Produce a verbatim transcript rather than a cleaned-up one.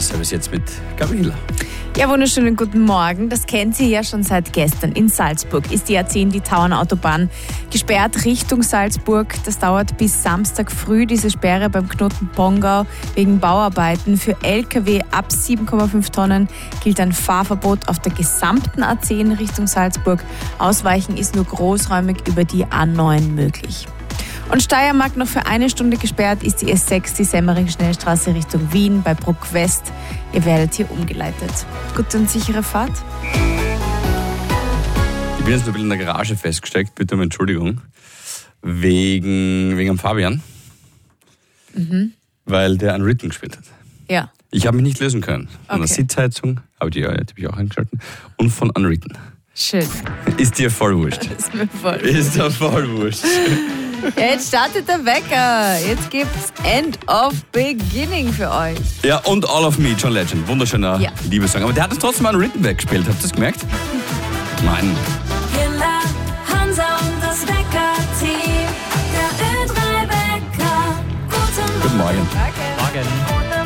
Service jetzt mit Gabriela. Ja, wunderschönen guten Morgen. Das kennt Sie ja schon seit gestern. In Salzburg ist die A zehn, die Tauernautobahn, gesperrt Richtung Salzburg. Das dauert bis Samstag früh, diese Sperre beim Knoten Pongau wegen Bauarbeiten. Für L K W ab sieben Komma fünf Tonnen gilt ein Fahrverbot auf der gesamten A zehn Richtung Salzburg. Ausweichen ist nur großräumig über die A neun möglich. Und Steiermark noch für eine Stunde gesperrt ist die S sechs, die Semmering-Schnellstraße Richtung Wien bei Bruck West. Ihr werdet hier umgeleitet. Gute und sichere Fahrt. Ich bin jetzt noch ein bisschen in der Garage festgesteckt, bitte um Entschuldigung. Wegen, wegen am Fabian. Mhm. Weil der Unwritten gespielt hat. Ja. Ich habe mich nicht lösen können. Von Okay. der Sitzheizung, aber die, die habe ich auch eingeschalten. Und von Unwritten. Schön. Ist dir voll wurscht. Ist mir voll. Ist dir voll wurscht. Ja, jetzt startet der Wecker. Jetzt gibt's End of Beginning für euch. Ja, und All of Me, John Legend. Wunderschöner Ja. Liebessong. Aber der hat es trotzdem Unwritten weggespielt. Habt ihr das gemerkt? Nein.